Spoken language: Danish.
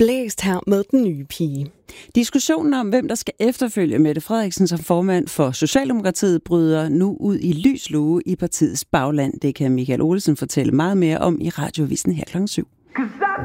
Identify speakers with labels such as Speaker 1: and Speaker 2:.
Speaker 1: Blæst her med den nye pige.
Speaker 2: Diskussionen om, hvem der skal efterfølge Mette Frederiksen som formand for Socialdemokratiet, bryder nu ud i lys lue i partiets bagland. Det kan Michael Olsen fortælle meget mere om i Radiovisen her kl. 7.